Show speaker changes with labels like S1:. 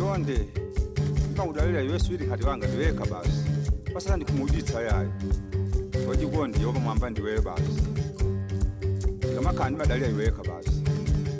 S1: Chonde ngakudalira iwe swiri khati wanga ndiweka basi pasana ndikumuditsa yayi wachikondi yopa mwamba ndiweyo basi ngamakhani madalira iweka basi